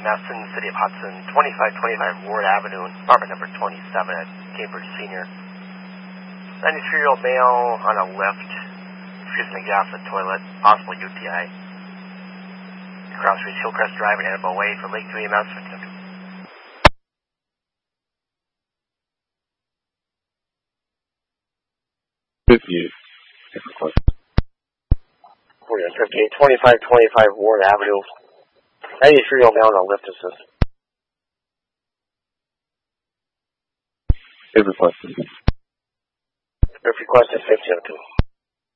Messon, City of Hudson, 2525 Ward Avenue, apartment number 27 at Cambridge Senior. 93-year-old male on a lift, refusing to get off the toilet, possible UTI. Cross Street, Hillcrest Drive and Annabelle Way for Lake 3 amounts 58. 2525 Ward Avenue. 93-year-old male on a lift assist. If requested. If requested, 1502.